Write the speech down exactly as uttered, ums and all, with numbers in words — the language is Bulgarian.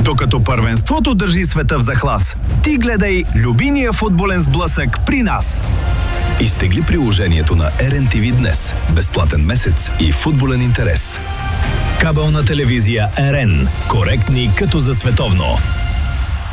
Докато първенството държи света в захлас, ти гледай любимия футболен сблъсък при нас. Изтегли приложението на Ар Ен Ти Ви днес. Безплатен месец и футболен интерес. Кабелна телевизия Ар Ен. Коректни като за световно.